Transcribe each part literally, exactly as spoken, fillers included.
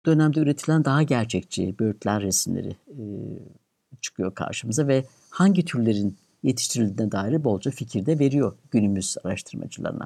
Dönemde üretilen daha gerçekçi böğürtlen resimleri, eee, çıkıyor karşımıza ve hangi türlerin yetiştirildiğine dair bolca fikir de veriyor günümüz araştırmacılarına.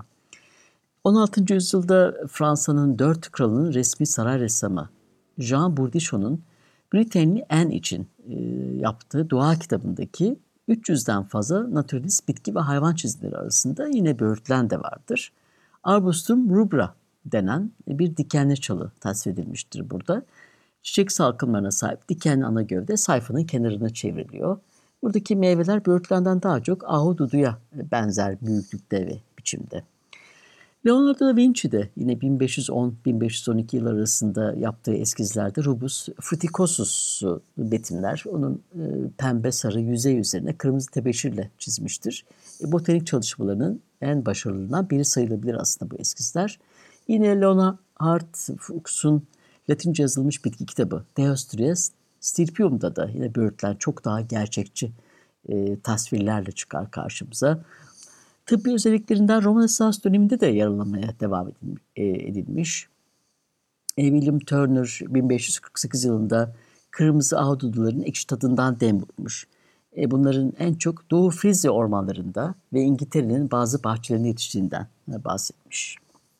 on altıncı yüzyılda Fransa'nın dört kralının resmi saray ressamı Jean Bourdichon'un Britain'li Anne için eee, yaptığı dua kitabındaki üç yüzden fazla naturalist bitki ve hayvan çizimleri arasında yine böğürtlen de vardır. Arbustum rubra denen bir dikenli çalı tasvir edilmiştir burada. Çiçek salkımlarına sahip dikenli ana gövde sayfanın kenarına çevriliyor. Buradaki meyveler böğürtlenden daha çok ahududuya benzer büyüklükte ve biçimde. Leonardo da Vinci de yine bin beş yüz on bin beş yüz on iki yıl arasında yaptığı eskizlerde Rubus fruticosus'u betimler. Onun e, pembe sarı yüzey üzerine kırmızı tebeşirle çizmiştir. E, botanik çalışmalarının en başarılılarından biri sayılabilir aslında bu eskizler. Yine Leonard Fuchs'un Latince yazılmış bitki kitabı Theostries Stirpium'da da yine böğürtlen çok daha gerçekçi e, tasvirlerle çıkar karşımıza. Tıbbi özelliklerinden Rönesans döneminde de yararlanmaya devam edilmiş. William Turner bin beş yüz kırk sekiz yılında kırmızı ahududuların ekşi tadından dem vurmuş. E, bunların en çok Doğu Frezya ormanlarında ve İngiltere'nin bazı bahçelerinde yetiştiğinden bahsetmiş.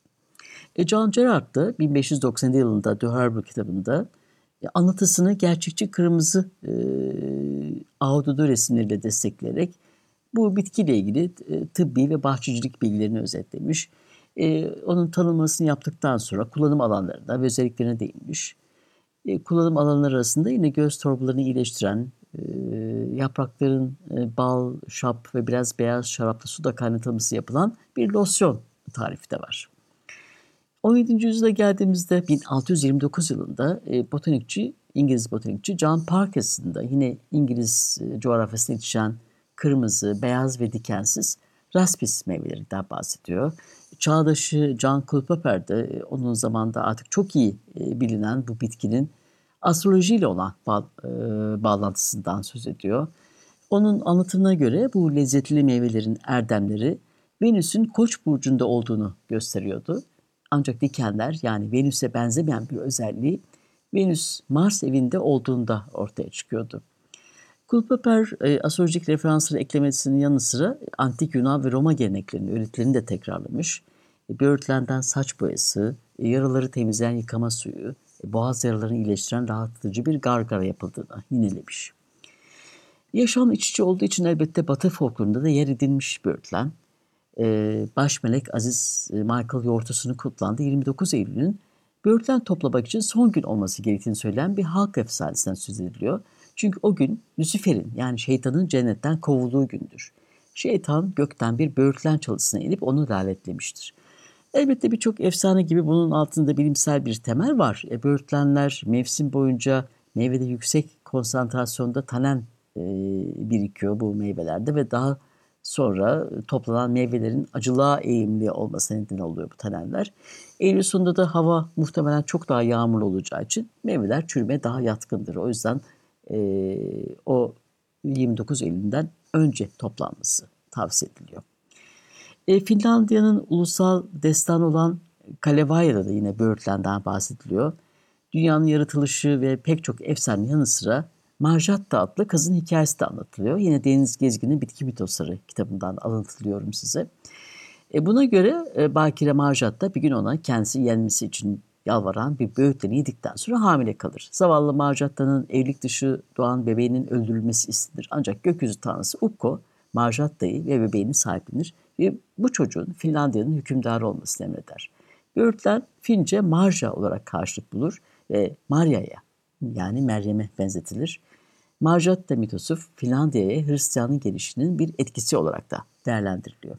E, John Gerard da bin beş yüz doksan yılında The Herbal kitabında e, anlatısını gerçekçi kırmızı e, ahududu resimleriyle destekleyerek bu bitkiyle ilgili e, tıbbi ve bahçecilik bilgilerini özetlemiş. E, onun tanımlamasını yaptıktan sonra kullanım alanlarına ve özelliklerine değinmiş. E, kullanım alanları arasında yine göz torbalarını iyileştiren, e, yaprakların e, bal, şap ve biraz beyaz şarapla suda kaynatılması yapılan bir losyon tarifi de var. on yedinci yüzyıla geldiğimizde bin altı yüz yirmi dokuz yılında e, botanikçi, İngiliz botanikçi John Parkinson da yine İngiliz e, coğrafyasına yetişen kırmızı, beyaz ve dikensiz raspis meyvelerinden bahsediyor. Çağdaşı John Culpeper de e, onun zamanında artık çok iyi e, bilinen bu bitkinin astrolojiyle olan bağ, e, bağlantısından söz ediyor. Onun anlatımına göre bu lezzetli meyvelerin erdemleri Venüs'ün Koç burcunda olduğunu gösteriyordu. Ancak dikenler yani Venüs'e benzemeyen bir özelliği Venüs Mars evinde olduğunda ortaya çıkıyordu. Culpeper e, astrolojik referansları eklemesinin yanı sıra antik Yunan ve Roma geleneklerinin öğretilerini de tekrarlamış. E, böğürtlenden saç boyası, e, yaraları temizleyen yıkama suyu, e, boğaz yaralarını iyileştiren rahatlatıcı bir gargara yapıldığını yinelemiş. Yaşam iç içe olduğu için elbette Batı folklorunda da yer edinmiş böğürtlen. Ee, baş melek Aziz e, Michael Yortus'unu kutlandı. yirmi dokuz Eylül'ün böğürtlen toplamak için son gün olması gerektiğini söyleyen bir halk efsanesinden söz ediliyor. Çünkü o gün Lucifer'in yani şeytanın cennetten kovulduğu gündür. Şeytan gökten bir böğürtlen çalısına inip onu lanetlemiştir. Elbette birçok efsane gibi bunun altında bilimsel bir temel var. E, böğürtlenler mevsim boyunca meyvede yüksek konsantrasyonda tanen e, birikiyor bu meyvelerde ve daha sonra toplanan meyvelerin acılığa eğimli olmasına neden oluyor bu tanenler. Eylül sonunda da hava muhtemelen çok daha yağmurlu olacağı için meyveler çürümeye daha yatkındır. O yüzden e, o yirmi dokuz Eylül'den önce toplanması tavsiye ediliyor. E, Finlandiya'nın ulusal destanı olan Kalevaya'da da yine böğürtlenden bahsediliyor. Dünyanın yaratılışı ve pek çok efsanenin yanı sıra Marjatta adlı kızın hikayesi de anlatılıyor. Yine Deniz Gezgin'in Bitki Mitosları kitabından alıntılıyorum size. E, buna göre e, Bakire Marjatta bir gün ona kendisi yenmesi için yalvaran bir böğürtleni yedikten sonra hamile kalır. Zavallı Marjatta'nın evlilik dışı doğan bebeğinin öldürülmesi istenir. Ancak gökyüzü tanrısı Ukko Marjatta'yı ve bebeğini sahiplenir ve bu çocuğun Finlandiya'nın hükümdarı olmasını emreder. Böğürtlen Fince Marja olarak karşılık bulur ve Marya'ya yani Meryem'e benzetilir. Marjatta mitosu Finlandiya'ya Hristiyanlığın gelişinin bir etkisi olarak da değerlendiriliyor.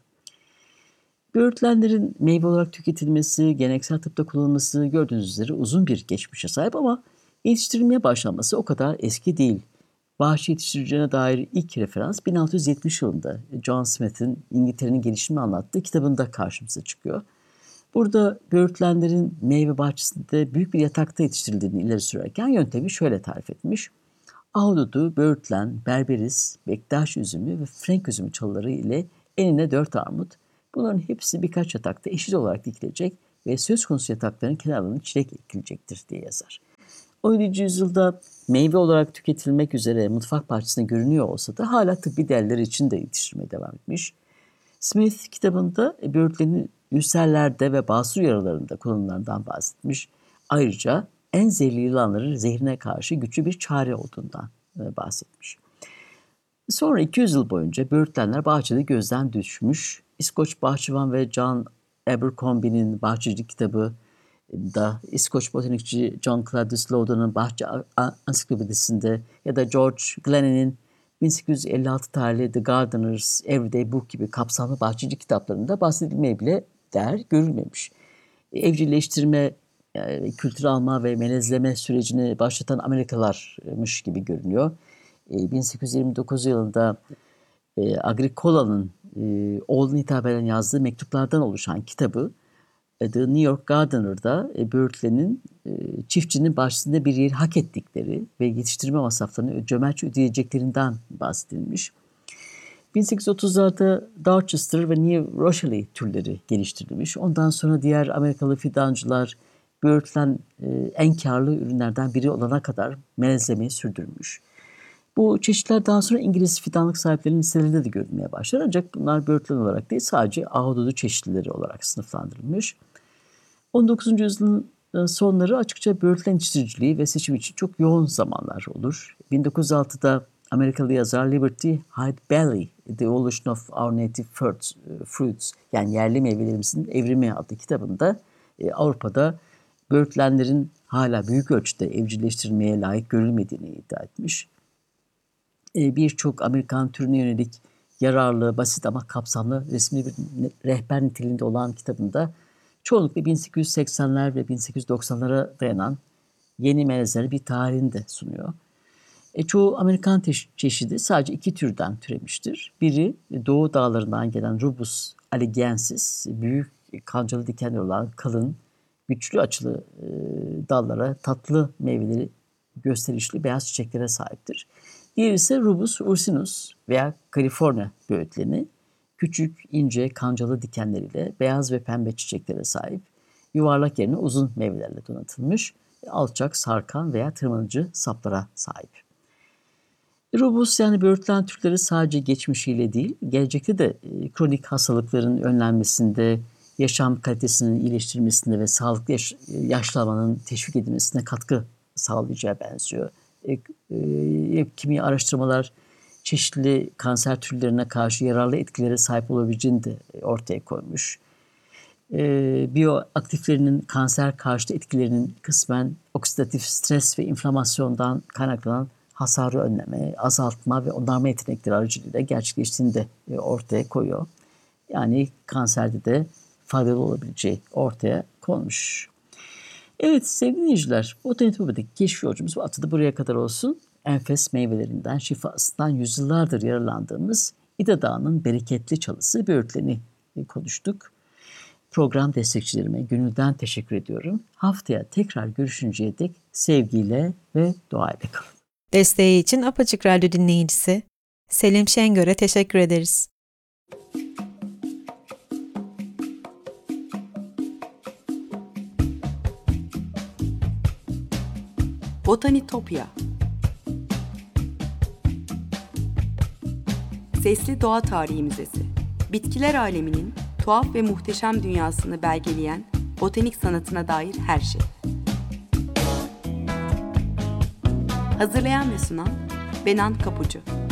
Böğürtlenlerin meyve olarak tüketilmesi, geleneksel tıpta kullanılması gördüğünüz üzere uzun bir geçmişe sahip ama yetiştirilmeye başlanması o kadar eski değil. Vahşi yetiştiricilerine dair ilk referans bin altı yüz yetmiş yılında John Smith'in İngiltere'nin gelişimini anlattığı kitabında karşımıza çıkıyor. Burada böğürtlenlerin meyve bahçesinde büyük bir yatakta yetiştirildiğini ileri sürerken yöntemi şöyle tarif etmiş. Ahududu, böğürtlen, berberis, bektaş üzümü ve frenk üzümü çalıları ile enine dört armut. Bunların hepsi birkaç yatakta eşit olarak dikilecek ve söz konusu yatakların kenarlarına çilek ekilecektir diye yazar. on yedinci yüzyılda meyve olarak tüketilmek üzere mutfak bahçesinde görünüyor olsa da hala tıbbi değerleri için de yetiştirmeye devam etmiş. Smith kitabında böğürtlerin ülserlerde ve basur yaralarında kullanımlarından bahsetmiş. Ayrıca en zehirli yılanların zehrine karşı güçlü bir çare olduğundan bahsetmiş. Sonra iki yüz yıl boyunca böğürtlenler bahçede gözden düşmüş. İskoç bahçıvan ve John Abercrombie'nin bahçecilik kitabı da, İskoç botanikçi John Gladys Loudon'un Bahçe Ansiklopedisinde ya da George Glennon'in bin sekiz yüz elli altı tarihli The Gardener's Everyday Book gibi kapsamlı bahçecilik kitaplarında bahsedilmeye bile değer görülmemiş. Evcilleştirme, yani kültür alma ve melezleme sürecini başlatan Amerikalılarmış gibi görünüyor. bin sekiz yüz yirmi dokuz yılında Agricola'nın oğluna hitaben yazdığı mektuplardan oluşan kitabı The New York Gardener'da böğürtlenin çiftçinin bahçesinde bir yeri hak ettikleri ve yetiştirme masraflarını cömertçe ödeyeceklerinden bahsedilmiş. bin sekiz yüz otuzlarda Dorchester ve New Rochelle türleri geliştirilmiş. Ondan sonra diğer Amerikalı fidancılar böğürtlen en karlı ürünlerden biri olana kadar melezlemeyi sürdürmüş. Bu çeşitler daha sonra İngiliz fidanlık sahiplerinin listelerinde de görülmeye başlar. Ancak bunlar böğürtlen olarak değil, sadece ahududu çeşitlileri olarak sınıflandırılmış. on dokuzuncu yüzyılın sonları açıkça böğürtlen yetiştiriciliği ve seçim için çok yoğun zamanlar olur. bin dokuz yüz altıda Amerikalı yazar Liberty Hyde Bailey, The Evolution of Our Native Fruits, yani yerli meyvelerimizin evrimi adlı kitabında Avrupa'da böğürtlenlerin hala büyük ölçüde evcilleştirilmeye layık görülmediğini iddia etmiş. Birçok Amerikan türüne yönelik yararlı, basit ama kapsamlı resmi bir rehber niteliğinde olan kitabında çoğunlukla bin sekiz yüz seksenler ve bin sekiz yüz doksanlara dayanan yeni melezleri bir tarihini de sunuyor. E, çoğu Amerikan teş- çeşidi sadece iki türden türemiştir. Biri Doğu dağlarından gelen Rubus allegiensis, büyük kancalı dikenler olan kalın, güçlü açılı e, dallara, tatlı meyveleri gösterişli beyaz çiçeklere sahiptir. Diğeri ise Rubus ursinus veya Kaliforniya böğürtleni, küçük, ince, kancalı dikenleriyle beyaz ve pembe çiçeklere sahip, yuvarlak yerine uzun meyvelerle donatılmış, alçak, sarkan veya tırmanıcı saplara sahip. Rubus yani böğürtlen türleri sadece geçmişiyle değil, gelecekte de kronik hastalıkların önlenmesinde, yaşam kalitesinin iyileştirilmesinde ve sağlıklı yaş- yaşlanmanın teşvik edilmesine katkı sağlayacağı benziyor. E, e, kimi araştırmalar çeşitli kanser türlerine karşı yararlı etkilere sahip olabileceğini de ortaya koymuş. E, biyoaktiflerinin kanser karşıtı etkilerinin kısmen oksidatif stres ve inflamasyondan kaynaklanan hasarı önleme, azaltma ve onarma yetenekleri aracılığıyla gerçekleştiğini de ortaya koyuyor. Yani kanserde de faydalı olabileceği ortaya konmuş. Evet sevgili dinleyiciler, Botanik keşif yolcumuz bu hafta da buraya kadar olsun. Enfes meyvelerinden, şifasından yüzyıllardır yararlandığımız İda Dağı'nın bereketli çalısı böğürtleni konuştuk. Program destekçilerime gönülden teşekkür ediyorum. Haftaya tekrar görüşünceye dek sevgiyle ve duayla kalın. Desteği için Apaçık Radyo dinleyicisi Selim Şengör'e teşekkür ederiz. Botanitopya. Sesli Doğa Tarihi Müzesi. Bitkiler aleminin tuhaf ve muhteşem dünyasını belgeleyen botanik sanatına dair her şey. Hazırlayan ve sunan Benan Kapucu.